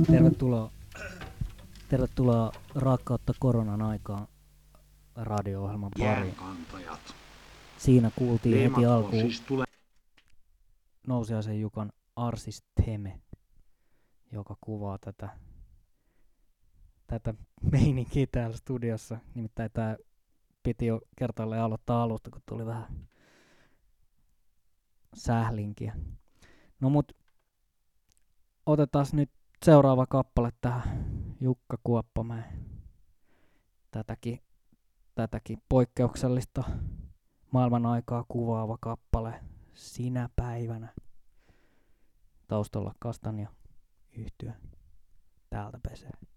Tervetuloa, tervetuloa Rakkautta koronan aikaan radio-ohjelman pariin. Jäänkantajat. Siinä kuultiin heti Teemat on alkuun siis Nousiaisen Jukan Arsisteme, joka kuvaa tätä meininkiä täällä studiossa. Nimittäin tää piti jo kertaalleen aloittaa alusta, kun tuli vähän sählinkiä. No mut otetaan nyt seuraava kappale tähän Jukka Kuoppamäen tätäkin poikkeuksellista maailman aikaa kuvaava kappale Sinä päivänä. Taustalla Kastanja yhtye täältä pesee.